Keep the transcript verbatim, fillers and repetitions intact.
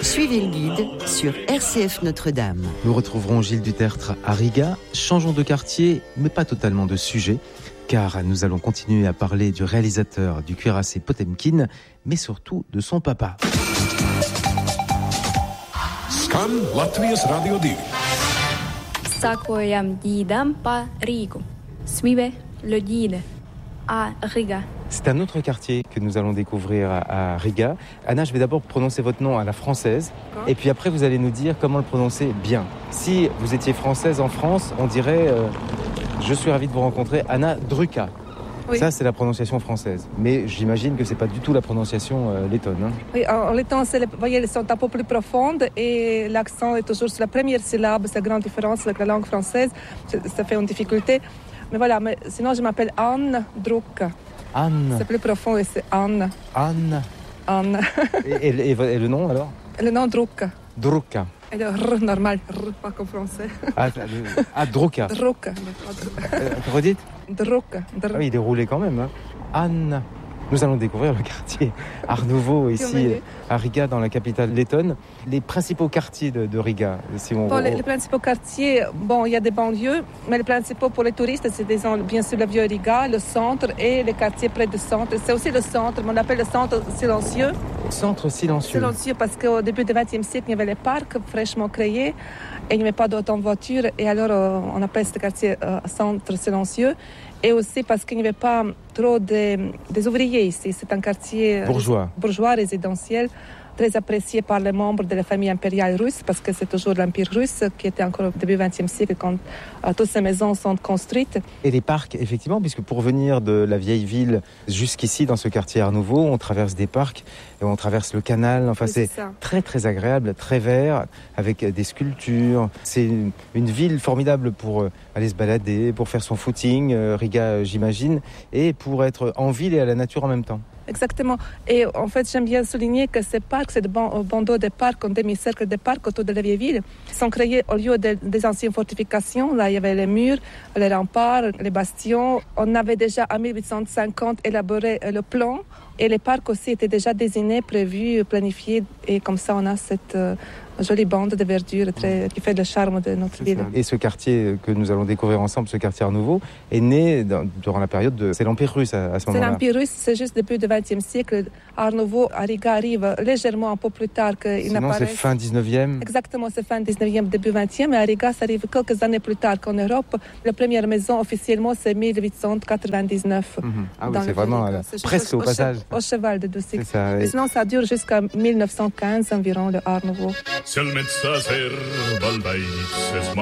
Suivez le guide sur R C F Notre-Dame. Nous retrouverons Gilles Dutertre à Riga. Changeons de quartier, mais pas totalement de sujet, car nous allons continuer à parler du réalisateur du cuirassé Potemkin, mais surtout de son papa. Skan Latvijas Radio divi. Sakojam ģīdam pa Rīgu. Suivez le guide à Riga. C'est un autre quartier que nous allons découvrir à, à Riga. Anna, je vais d'abord prononcer votre nom à la française, D'accord. et puis après vous allez nous dire comment le prononcer bien. Si vous étiez française en France, on dirait euh, je suis ravi de vous rencontrer, Anna Druka. Oui. Ça, c'est la prononciation française. Mais j'imagine que ce n'est pas du tout la prononciation euh, lettonne. Hein. Oui, en letton, c'est les voyelles sont un peu plus profondes et l'accent est toujours sur la première syllabe. C'est la grande différence avec la langue française. Ça fait une difficulté. Mais voilà, mais sinon, je m'appelle Anne Druka. Anne. C'est plus profond et c'est Anne. Anne. Anne. et, et, et, et le nom alors? Le nom Druka. Druka. Et le R normal, R, pas comme français. Ah, le, ah Druka. Druka. Euh, redites? Druka. Ah oui, il est roulé quand même. Hein. Anne. Nous allons découvrir le quartier Art Nouveau ici à Riga, dans la capitale lettonne. Les principaux quartiers de, de Riga, si on... Bon, les, les principaux quartiers, bon, il y a des banlieues, mais les principaux pour les touristes, c'est disons, bien sûr le vieux Riga, le centre et les quartiers près du centre. C'est aussi le centre, on appelle le centre silencieux. Centre silencieux. Silencieux parce qu'au début du vingtième siècle, il y avait les parcs fraîchement créés et il n'y avait pas d'auto en voiture. Et alors, euh, on appelle ce quartier euh, centre silencieux. Et aussi parce qu'il n'y avait pas trop de, des ouvriers ici. C'est un quartier bourgeois, bourgeois résidentiel, très apprécié par les membres de la famille impériale russe, parce que c'est toujours l'Empire russe qui était encore au début du vingtième siècle quand euh, toutes ces maisons sont construites. Et les parcs, effectivement, puisque pour venir de la vieille ville jusqu'ici, dans ce quartier Art Nouveau, on traverse des parcs et on traverse le canal. Enfin, oui, c'est, c'est très, très agréable, très vert, avec des sculptures. C'est une, une ville formidable pour aller se balader, pour faire son footing, euh, Riga, j'imagine, et pour être en ville et à la nature en même temps. Exactement. Et en fait, j'aime bien souligner que ces parcs, ces bandeaux de parcs, un demi-cercle de parcs autour de la vieille ville, sont créés au lieu de, des anciennes fortifications. Là, il y avait les murs, les remparts, les bastions. On avait déjà, en mille huit cent cinquante, élaboré le plan. Et les parcs aussi étaient déjà désignés, prévus, planifiés. Et comme ça, on a cette euh, jolie bande de verdure très, qui fait le charme de notre c'est ville. Ça. Et ce quartier que nous allons découvrir ensemble, ce quartier Art Nouveau, est né dans, durant la période de... C'est l'Empire russe à, à ce moment-là. C'est l'Empire russe, c'est juste depuis le vingtième siècle. Art Nouveau à Riga arrive légèrement un peu plus tard qu'il Sinon, n'apparaît. c'est fin dix-neuvième. Exactement, c'est fin dix-neuvième, début vingtième. Et à Riga, ça arrive quelques années plus tard qu'en Europe. La première maison, officiellement, c'est mille huit cent quatre-vingt-dix-neuf. Mm-hmm. Ah oui, c'est vraiment la... c'est presque au, au passage. Au cheval de deux cycles. Ça, et... Sinon, ça dure jusqu'à mille neuf cent quinze environ, le Art Nouveau.